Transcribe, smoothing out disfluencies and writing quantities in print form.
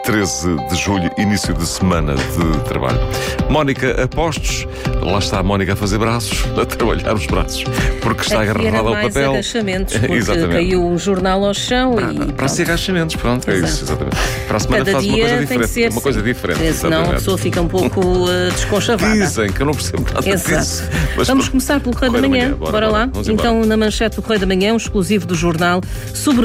13 de julho, início de semana de trabalho. Mónica Apostos, lá está a Mónica a fazer braços, a trabalhar os braços, porque está agarrada ao papel. Agachamentos, porque Exatamente. caiu o jornal ao chão Para ser agachamentos, pronto, é isso, exatamente. Para a semana cada faz uma dia coisa tem que diferente. ser, Uma coisa diferente. senão a Exatamente. pessoa fica um pouco desconchavada. Dizem que eu não percebo nada Exato. disso. Mas Vamos começar pelo Correio da Manhã. Bora lá. Vamos Então, embora. na manchete do Correio da Manhã, um exclusivo do jornal sobre